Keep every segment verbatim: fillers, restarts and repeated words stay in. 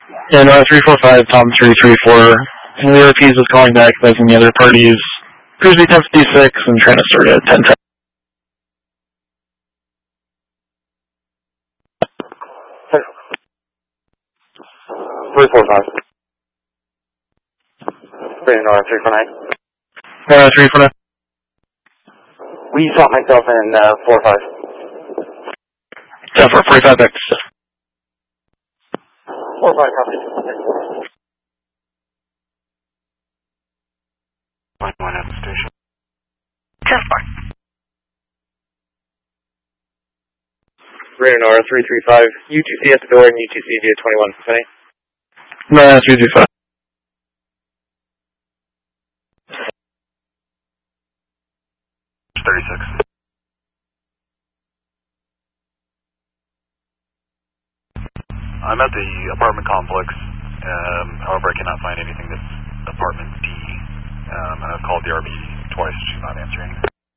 Yeah, no, three four five, Tom three three four. And the R Ps was calling back, advising the other parties. Cruise ten fifty-six and trying to start at ten ten. three four five. Radar three four nine. Uh, three four nine. We saw myself in uh, four five. Yeah, for forty-five next. four five, copy. Line one at the station. ten four. Radar three three five. U two C at the door and U two C via twenty-one. Penny? No, three two five. thirty-six. I'm at the apartment complex. Um, however, I cannot find anything that's apartment D. Um, and I've called the R B twice. She's not answering.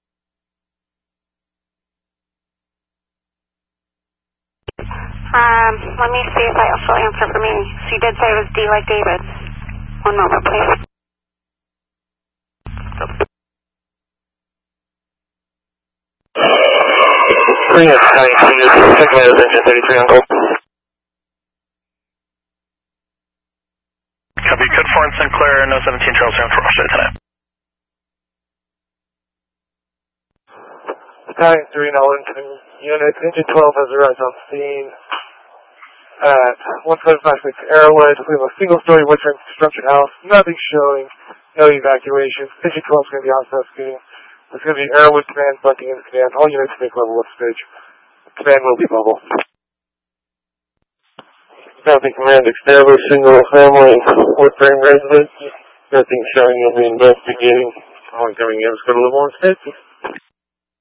Um, let me see if I also answer for me. She did say it was D like David. One moment, please. Yes, County Seniors, second minute attention, thirty-three on gold. Copy, code four in Sinclair, no seventeen Charles Town for Offset tonight. County three, now Lincoln unit, engine twelve has arrived on scene at one seven five six Arrowwood. We have a single story wood frame construction house, nothing showing, no evacuation. Engine twelve is going to be outside scooting. It's going to be Arrowwood command, bunting in command. All units take level up stage. Command will be bubble. Nothing command, exterior, single family, wood frame residence. Nothing showing you'll be investigating. Ongoing units go to level one stage.